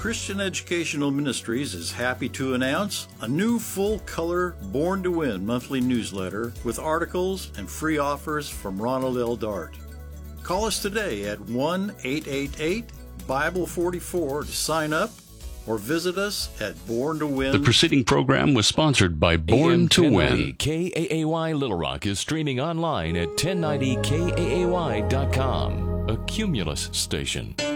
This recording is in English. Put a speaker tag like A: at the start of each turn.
A: Christian Educational Ministries is happy to announce a new full-color Born to Win monthly newsletter with articles and free offers from Ronald L. Dart. Call us today at 1-888-BIBLE-44 to sign up, or visit us at Born to Win.
B: The preceding program was sponsored by Born to Win.
C: KAAY Little Rock is streaming online at 1090kaay.com, a Cumulus station.